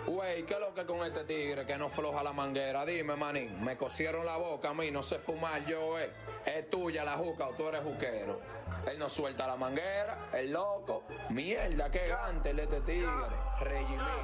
Güey, ¿qué es lo que con este tigre que no floja la manguera? Dime, manín, me cosieron la boca a mí, no sé fumar yo, Es tuya la juca o tú eres juquero. Él no suelta la manguera, el loco. Mierda, qué gante el de este tigre. Regimiento.